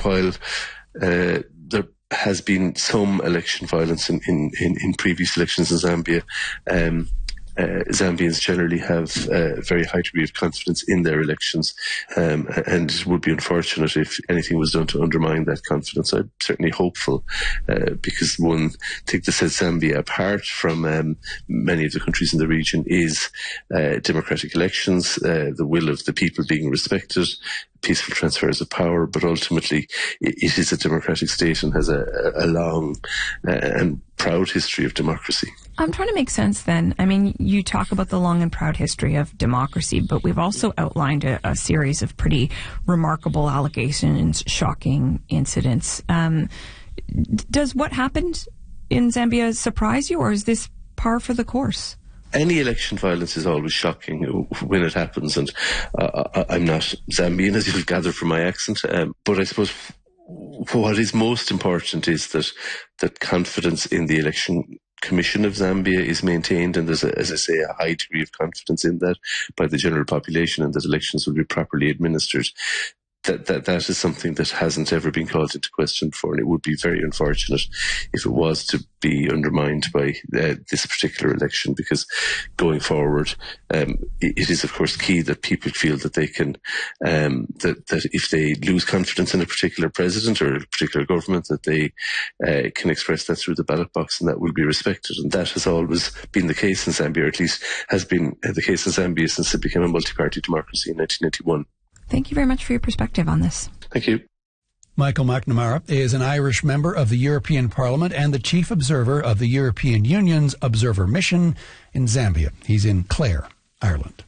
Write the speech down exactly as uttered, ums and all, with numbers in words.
while uh, there has been some election violence in, in, in, in previous elections in Zambia, um, Uh, Zambians generally have a very high degree of confidence in their elections, um, and it would be unfortunate if anything was done to undermine that confidence. I'm certainly hopeful, uh, because one thing that sets Zambia apart from um, many of the countries in the region is uh, democratic elections, uh, the will of the people being respected, peaceful transfers of power, but ultimately it, it is a democratic state and has a, a long uh, and proud history of democracy. I'm trying to make sense then. I mean, you talk about the long and proud history of democracy, but we've also outlined a, a series of pretty remarkable allegations, shocking incidents. Um, does what happened in Zambia surprise you, or is this par for the course? Any election violence is always shocking when it happens, and uh, I'm not Zambian, as you'll gather from my accent, um, but I suppose what is most important is that that confidence in the election Commission of Zambia is maintained, and there's, a, as I say, a high degree of confidence in that by the general population, and that elections will be properly administered. That, that that is something that hasn't ever been called into question before, and it would be very unfortunate if it was to be undermined by uh, this particular election, because going forward, um, it, it is of course key that people feel that they can, um, that, that if they lose confidence in a particular president or a particular government, that they uh, can express that through the ballot box, and that will be respected. And that has always been the case in Zambia, or at least has been the case in Zambia since it became a multi-party democracy in nineteen ninety-one. Thank you very much for your perspective on this. Thank you. Michael McNamara is an Irish member of the European Parliament and the chief observer of the European Union's Observer Mission in Zambia. He's in Clare, Ireland.